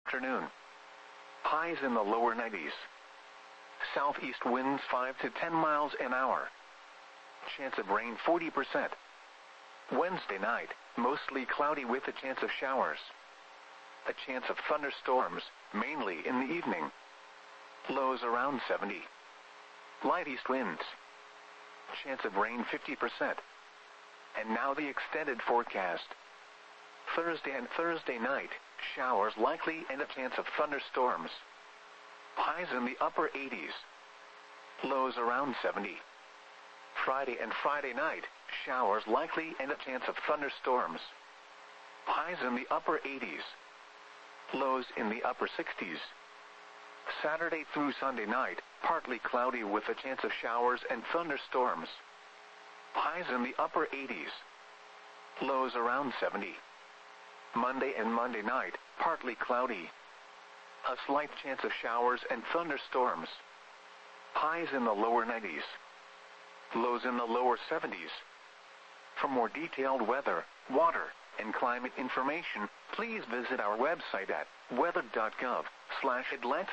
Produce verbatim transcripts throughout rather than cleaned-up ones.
afternoon. Highs in the lower nineties. Southeast winds five to ten miles an hour. Chance of rain forty percent. Wednesday night, mostly cloudy with a chance of showers. A chance of thunderstorms, mainly in the evening. Lows around seventy. Light east winds. Chance of rain fifty percent. And now the extended forecast. Thursday and Thursday night, showers likely and a chance of thunderstorms. Highs in the upper eighties. Lows around seventy. Friday and Friday night, showers likely and a chance of thunderstorms. Highs in the upper eighties. Lows in the upper sixties. Saturday through Sunday night, partly cloudy with a chance of showers and thunderstorms. Highs in the upper eighties. Lows around seventy. Monday and Monday night, partly cloudy. A slight chance of showers and thunderstorms. Highs in the lower nineties. Lows in the lower seventies. For more detailed weather, water, and climate information, please visit our website at weather dot gov slash Atlanta.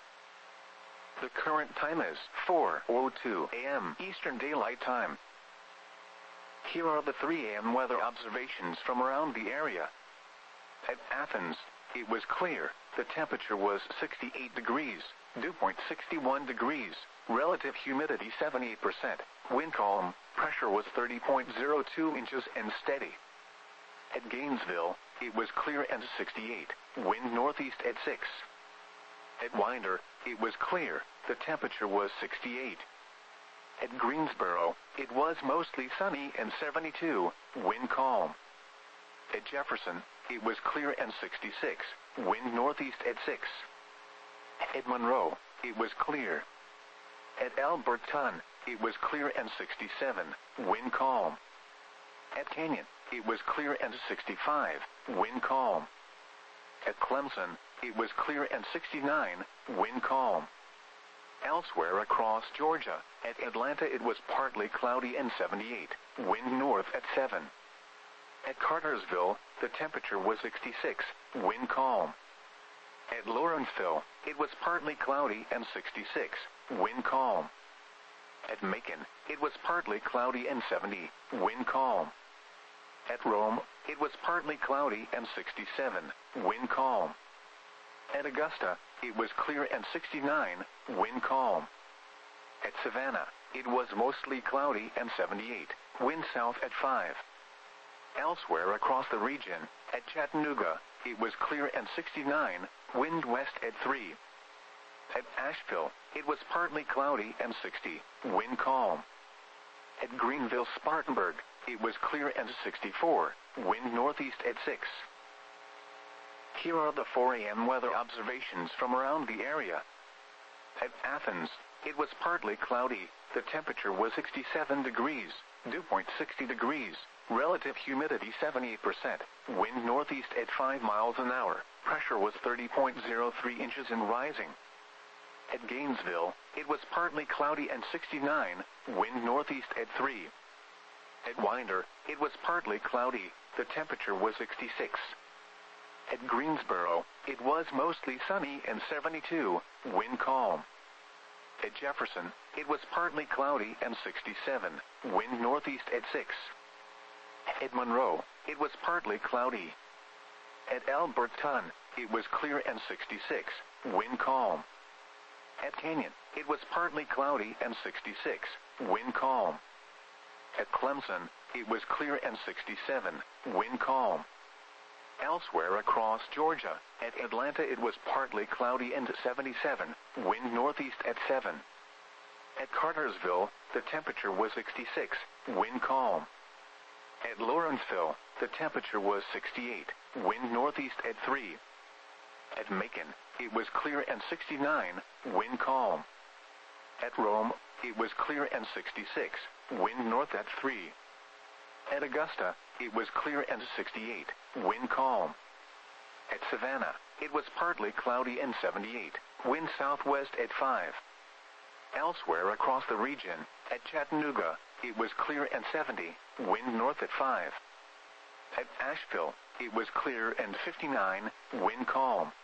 The current time is four oh two a m Eastern Daylight Time. Here are the three a m weather observations from around the area. At Athens, it was clear. The temperature was sixty-eight degrees, dew point sixty-one degrees, relative humidity seventy-eight percent, wind calm, pressure was thirty point zero two inches and steady. At Gainesville, it was clear and sixty-eight, wind northeast at six. At Winder, it was clear, the temperature was sixty-eight. At Greensboro, it was mostly sunny and seventy-two, wind calm. At Jefferson, it was clear and sixty-six, wind northeast at six. At Monroe, it was clear. At Alberton, it was clear and sixty-seven, wind calm. At Canyon, it was clear and sixty-five, wind calm. At Clemson, it was clear and sixty-nine, wind calm. Elsewhere across Georgia, at Atlanta it was partly cloudy and seventy-eight, wind north at seven. At Cartersville, the temperature was sixty-six, wind calm. At Lawrenceville, it was partly cloudy and sixty-six, wind calm. At Macon, it was partly cloudy and seventy, wind calm. At Rome, it was partly cloudy and sixty-seven, wind calm. At Augusta, it was clear and sixty-nine, wind calm. At Savannah, it was mostly cloudy and seventy-eight, wind south at five. Elsewhere across the region, at Chattanooga, it was clear and sixty-nine, wind west at three. At Asheville, it was partly cloudy and sixty, wind calm. At Greenville-Spartanburg, it was clear and sixty-four, wind northeast at six. Here are the four a m weather observations from around the area. At Athens, it was partly cloudy, the temperature was sixty-seven degrees, dew point sixty degrees, relative humidity seventy-eight percent, wind northeast at five miles an hour, pressure was thirty point zero three inches and rising. At Gainesville, it was partly cloudy and sixty-nine, wind northeast at three. At Winder, it was partly cloudy, the temperature was sixty-six. At Greensboro, it was mostly sunny and seventy-two, wind calm. At Jefferson, it was partly cloudy and sixty-seven, wind northeast at six. At Monroe, it was partly cloudy. At Alberton, it was clear and sixty-six, wind calm. At Canyon, it was partly cloudy and sixty-six, wind calm. At Clemson, it was clear and sixty-seven, wind calm. Elsewhere across Georgia, at Atlanta it was partly cloudy and seventy-seven, wind northeast at seven. At Cartersville, the temperature was sixty-six, wind calm. At Lawrenceville, the temperature was sixty-eight, wind northeast at three. At Macon, it was clear and sixty-nine, wind calm. At Rome, it was clear and sixty-six, wind north at three. At Augusta, it was clear and sixty-eight, wind calm. At Savannah, it was partly cloudy and seventy-eight, wind southwest at five. Elsewhere across the region, at Chattanooga, it was clear and seventy, wind north at five. At Asheville, it was clear and fifty-nine, wind calm.